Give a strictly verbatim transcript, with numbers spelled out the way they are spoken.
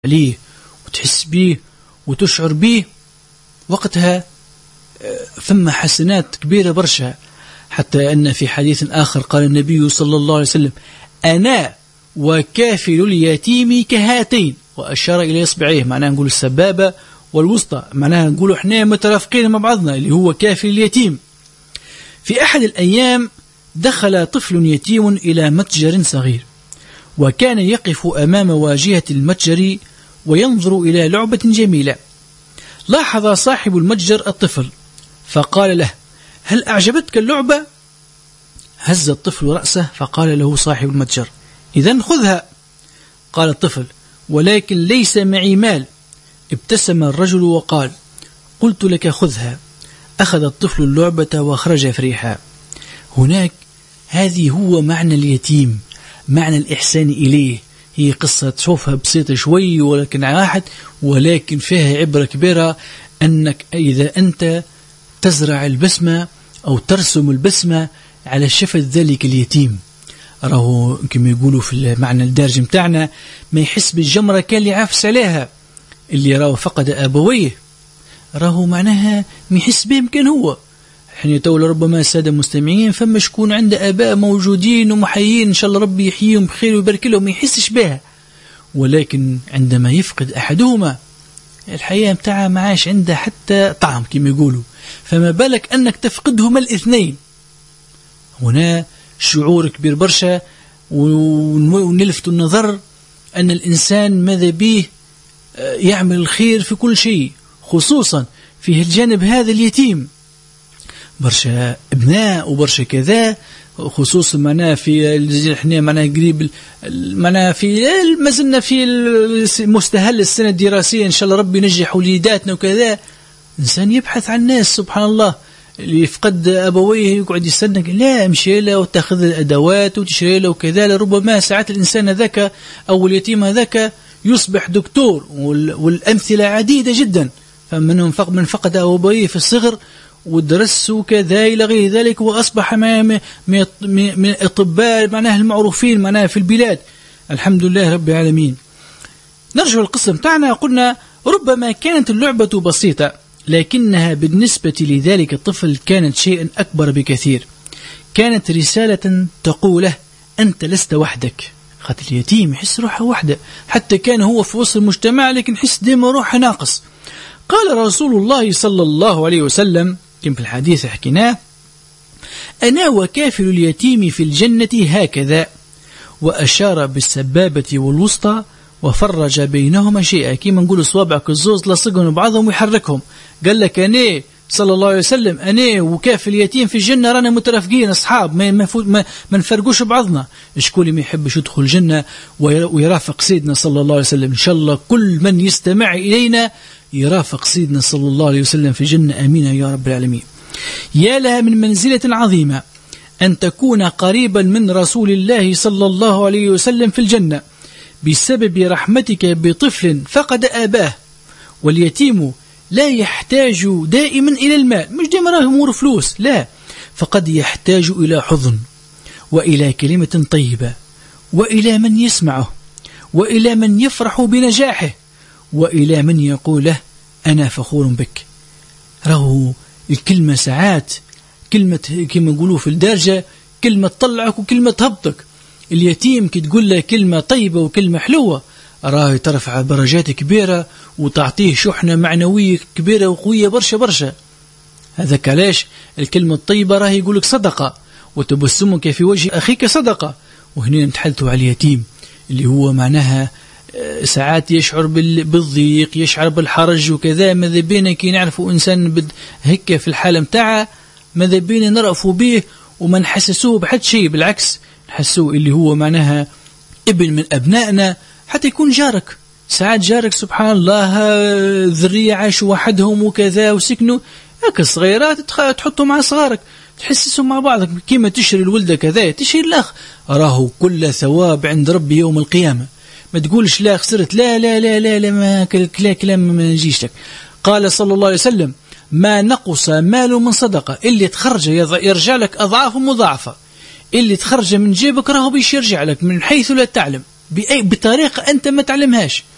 عليه وتحس به وتشعر به، وقتها ثم حسنات كبيرة برشا. حتى أن في حديث آخر قال النبي صلى الله عليه وسلم: أنا وكافل اليتيم كهاتين، وأشار إلى إصبعيه، معناه نقول السبابة والوسطى، معناه نقول إحنا مترافقين مع بعضنا، اللي هو كافل اليتيم. في أحد الأيام دخل طفل يتيم إلى متجر صغير، وكان يقف أمام واجهة المتجر وينظر إلى لعبة جميلة. لاحظ صاحب المتجر الطفل فقال له: هل أعجبتك اللعبة؟ هز الطفل رأسه فقال له صاحب المتجر: إذن خذها. قال الطفل: ولكن ليس معي مال. ابتسم الرجل وقال: قلت لك خذها. أخذ الطفل اللعبة وخرج فرحا. هناك هذه هو معنى اليتيم، معنى الإحسان إليه. هي قصة تشوفها بسيطة شوي ولكن واحد، ولكن فيها عبرة كبيرة، أنك إذا أنت تزرع البسمة أو ترسم البسمة على شفة ذلك اليتيم، راهو كما يقولوا في المعنى الدارج متاعنا ما يحس بالجمرة كان اللي عافس عليها، اللي راهو فقد أبويه، راهو معناها ما يحس بهم كان هو. حين تولى ربما السادة المستمعين فما شكون عنده آباء موجودين ومحيين إن شاء الله ربي يحييهم بخير ويبارك لهم، ما يحسش بها، ولكن عندما يفقد أحدهما الحياة متاعها ما عاش عنده حتى طعم كما يقولوا، فما بالك أنك تفقدهما الاثنين. هنا شعور كبير برشا، ونلفت النظر أن الإنسان ماذا به يعمل الخير في كل شيء، خصوصا في الجانب هذا اليتيم. برشا ابناء وبرشا كذا، خصوصا معنا في احنا معنا قريب معنا في ما زلنا في مستهل السنه الدراسيه، ان شاء الله ربي ينجح وليداتنا وكذا. انسان يبحث عن الناس سبحان الله، اللي يفقد ابويه يقعد يستنى، لا امشي له وتاخذ الادوات وتشري له وكذا، لربما ساعات الانسان ذاك او اليتيم هذاك يصبح دكتور، والامثله عديده جدا. فمن من فقد ابويه في الصغر ودرس وكذا إلى غير ذلك، وأصبح من الأطباء معناها المعروفين معناها في البلاد، الحمد لله رب العالمين. نرجع للقصة متاعنا. قلنا ربما كانت اللعبة بسيطة، لكنها بالنسبة لذلك الطفل كانت شيئا أكبر بكثير. كانت رسالة تقوله: أنت لست وحدك. خاطر اليتيم يحس روحه وحده، حتى كان هو في وسط المجتمع لكن يحس ديما روحه ناقص. قال رسول الله صلى الله عليه وسلم كما في الحديث حكيناه: أنا وكافل اليتيم في الجنة هكذا، وأشار بالسبابة والوسطى وفرج بينهما شيئا، كما نقول صوابعك الزوز لصقهم بعضهم ويحركهم. قال لك أنا صلى الله عليه وسلم أنا وكافل اليتيم في الجنة رانا مترافقين أصحاب، ما ما ما, ما نفرقوش بعضنا. شكون اللي ما يحبش يدخل الجنة ويرافق سيدنا صلى الله عليه وسلم؟ إن شاء الله كل من يستمع إلينا يرافق سيدنا صلى الله عليه وسلم في جنة، آمين يا رب العالمين. يا لها من منزلة عظيمة أن تكون قريبا من رسول الله صلى الله عليه وسلم في الجنة بسبب رحمتك بطفل فقد آباه. واليتيم لا يحتاج دائما إلى المال، مش دائما راه أمور فلوس، لا، فقد يحتاج إلى حضن وإلى كلمة طيبة وإلى من يسمعه وإلى من يفرح بنجاحه وإلى من يقول له أنا فخور بك. راهو الكلمة ساعات كلمة كما نقولوا في الدارجة كلمة تطلعك وكلمة تهبطك. اليتيم كي تقول له كلمة طيبة وكلمة حلوة راه ترفع درجات كبيرة وتعطيه شحنة معنوية كبيرة وقوية برشا برشا. هذاك علاش الكلمة الطيبة راه يقولك صدقة، وتبسمك في وجه أخيك صدقة. وهنا نتحدثوا على اليتيم اللي هو معناها ساعات يشعر بالضيق، يشعر بالحرج وكذا. ماذا بينا كي نعرفوا إنسان هكا في الحالة متاعه، ماذا بينا نرأفوا به وما نحسسوه بحد شيء، بالعكس نحسوه اللي هو معناها ابن من أبنائنا. حتى يكون جارك، ساعات جارك سبحان الله ذرية عاشوا وحدهم وكذا وسكنوا هكا صغيرات تحطوا مع صغارك تحسسوا مع بعضك، كيما تشري الولد كذا تشري الأخ، راهو كل ثواب عند ربي يوم القيامة. ما تقولش لا خسرت، لا لا لا لا, لا ما كلا كلام ما نجيش لك. قال صلى الله عليه وسلم: ما نقص مال من صدقة، اللي تخرج يرجع لك أضعاف مضاعفة، اللي تخرج من جيبك راهو بيش يرجع لك من حيث لا تعلم، بأي بطريقة أنت ما تعلمهاش.